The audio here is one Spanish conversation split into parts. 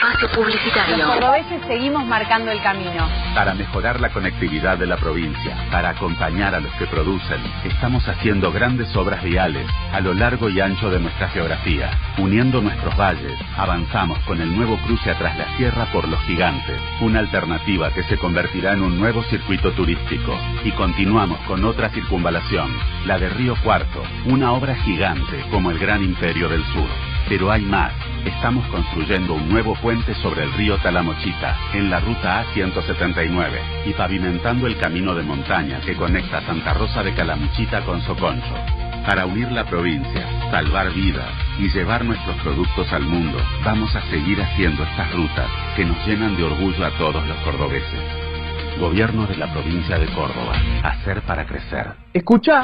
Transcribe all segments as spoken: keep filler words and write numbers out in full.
Espacio publicitario. Los cordobeses seguimos marcando el camino. Para mejorar la conectividad de la provincia, para acompañar a los que producen, estamos haciendo grandes obras viales a lo largo y ancho de nuestra geografía. Uniendo nuestros valles, avanzamos con el nuevo cruce a Tras la Sierra por Los Gigantes, una alternativa que se convertirá en un nuevo circuito turístico. Y continuamos con otra circunvalación, la de Río Cuarto, una obra gigante como el Gran Imperio del Sur. Pero hay más. Estamos construyendo un nuevo puente sobre el río Talamochita, en la ruta A ciento setenta y nueve, y pavimentando el camino de montaña que conecta Santa Rosa de Calamuchita con Soconcho. Para unir la provincia, salvar vidas y llevar nuestros productos al mundo, vamos a seguir haciendo estas rutas que nos llenan de orgullo a todos los cordobeses. Gobierno de la provincia de Córdoba. Hacer para crecer. Escucha.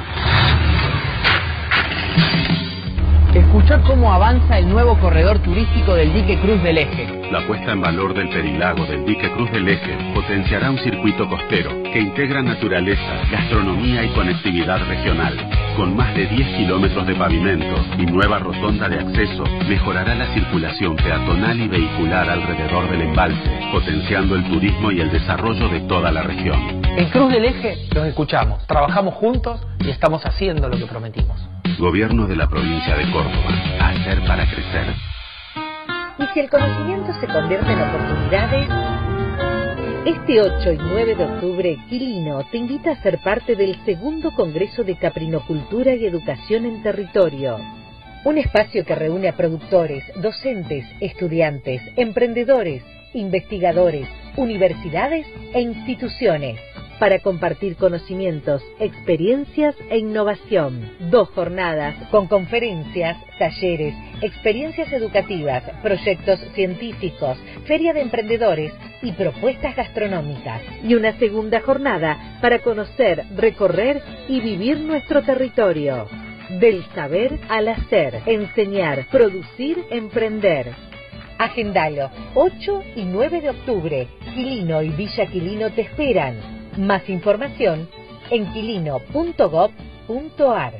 Escucha cómo avanza el nuevo corredor turístico del Dique Cruz del Eje. La puesta en valor del Perilago del Dique Cruz del Eje potenciará un circuito costero que integra naturaleza, gastronomía y conectividad regional. Con más de diez kilómetros de pavimento y nueva rotonda de acceso, mejorará la circulación peatonal y vehicular alrededor del embalse, potenciando el turismo y el desarrollo de toda la región. En Cruz del Eje los escuchamos, trabajamos juntos y estamos haciendo lo que prometimos. Gobierno de la provincia de Córdoba. Hacer para crecer. ¿Y si el conocimiento se convierte en oportunidades? Este ocho y nueve de octubre, Quilino te invita a ser parte del segundo Congreso de Caprinocultura y Educación en Territorio. Un espacio que reúne a productores, docentes, estudiantes, emprendedores, investigadores, universidades e instituciones para compartir conocimientos, experiencias e innovación. Dos jornadas con conferencias, talleres, experiencias educativas, proyectos científicos, feria de emprendedores y propuestas gastronómicas. Y una segunda jornada para conocer, recorrer y vivir nuestro territorio. Del saber al hacer, enseñar, producir, emprender. Agendalo, ocho y nueve de octubre. Quilino y Villa Quilino te esperan. Más información en quilino punto gob punto ar.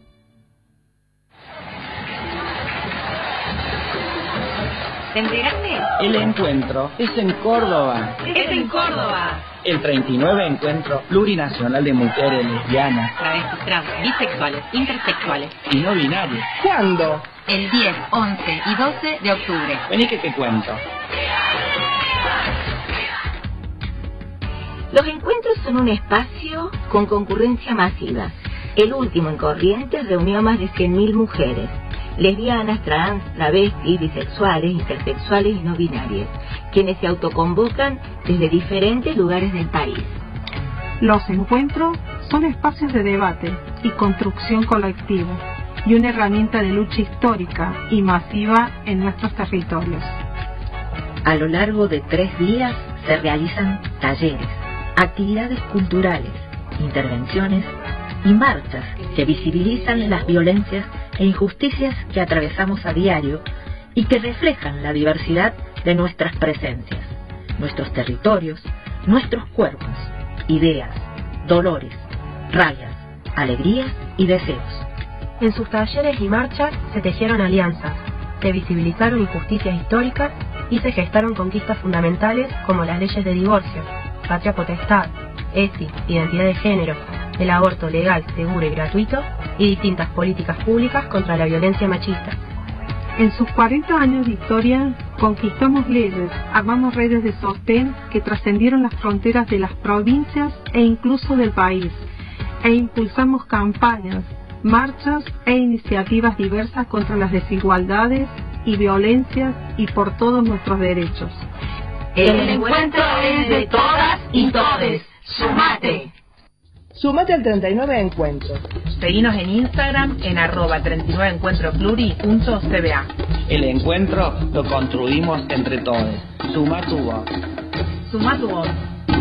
¿Te enteraste? El encuentro es en Córdoba. ¡Es en Córdoba! El treinta y nueve Encuentro Plurinacional de Mujeres Lesbianas, Travestis, trans, bisexuales, intersexuales y no binarias. ¿Cuándo? El diez, once y doce de octubre. Vení que te cuento. Los encuentros son un espacio con concurrencia masiva. El último en Corrientes reunió a más de cien mil mujeres, lesbianas, trans, travestis, bisexuales, intersexuales y no binarias, quienes se autoconvocan desde diferentes lugares del país. Los encuentros son espacios de debate y construcción colectiva y una herramienta de lucha histórica y masiva en nuestros territorios. A lo largo de tres días se realizan talleres, actividades culturales, intervenciones y marchas que visibilizan las violencias e injusticias que atravesamos a diario y que reflejan la diversidad de nuestras presencias, nuestros territorios, nuestros cuerpos, ideas, dolores, rabias, alegrías y deseos. En sus talleres y marchas se tejieron alianzas, se visibilizaron injusticias históricas y se gestaron conquistas fundamentales como las leyes de divorcio, patria potestad, E S I, identidad de género, el aborto legal, seguro y gratuito y distintas políticas públicas contra la violencia machista. En sus cuarenta años de historia, conquistamos leyes, armamos redes de sostén que trascendieron las fronteras de las provincias e incluso del país, e impulsamos campañas, marchas e iniciativas diversas contra las desigualdades y violencias y por todos nuestros derechos. El encuentro es de todas y todes. ¡Sumate! Sumate al treinta y nueve Encuentro. Seguinos en Instagram en arroba treinta y nueve encuentro pluri punto c b a. El encuentro lo construimos entre todos. Suma tu voz. Suma tu voz.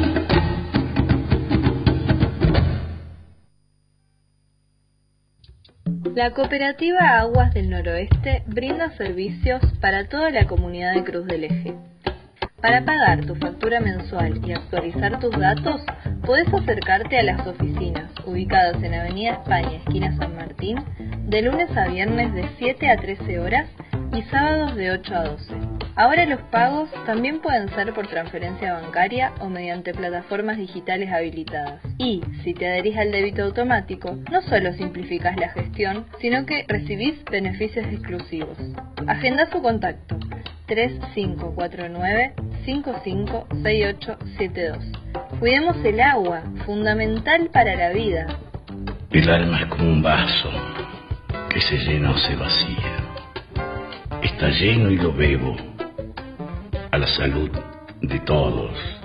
La Cooperativa Aguas del Noroeste brinda servicios para toda la comunidad de Cruz del Eje. Para pagar tu factura mensual y actualizar tus datos, podés acercarte a las oficinas, ubicadas en Avenida España, esquina San Martín, de lunes a viernes de siete a trece horas y sábados de ocho a doce. Ahora los pagos también pueden ser por transferencia bancaria o mediante plataformas digitales habilitadas. Y, si te adherís al débito automático, no solo simplificás la gestión, sino que recibís beneficios exclusivos. Agenda su contacto tres cinco cuatro nueve, cinco cinco seis ocho siete dos. Cuidemos el agua, fundamental para la vida. El alma es como un vaso que se llena o se vacía. Está lleno y lo bebo, a la salud de todos.